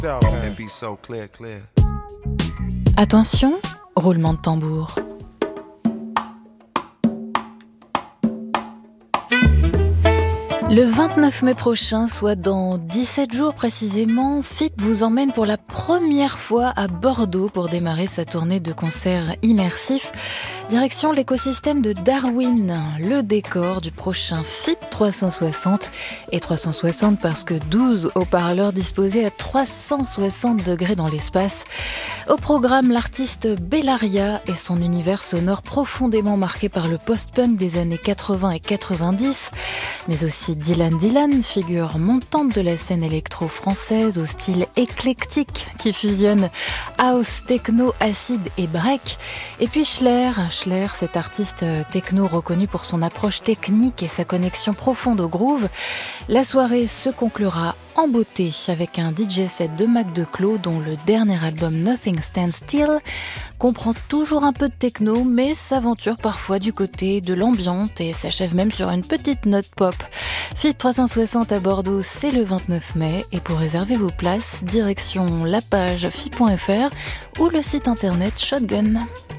and be so clear. Attention, roulement de tambour. Le 29 mai prochain, soit dans 17 jours précisément, FIP vous emmène pour la première fois à Bordeaux pour démarrer sa tournée de concerts immersifs. Direction l'écosystème de Darwin, le décor du prochain FIP 360. Et 360 parce que 12 haut-parleurs disposés à 360 degrés dans l'espace. Au programme, l'artiste Bellaria et son univers sonore profondément marqué par le post-punk des années 80 et 90, mais aussi Dylan, figure montante de la scène électro-française au style éclectique qui fusionne house, techno, acid et break. Et puis Schler, cet artiste techno reconnu pour son approche technique et sa connexion profonde au groove. La soirée se conclura en beauté avec un DJ set de Mac Declos dont le dernier album Nothing Stands Still comprend toujours un peu de techno mais s'aventure parfois du côté de l'ambiante et s'achève même sur une petite note pop. FIP 360 à Bordeaux, c'est le 29 mai et pour réserver vos places, direction la page fip.fr ou le site internet Shotgun.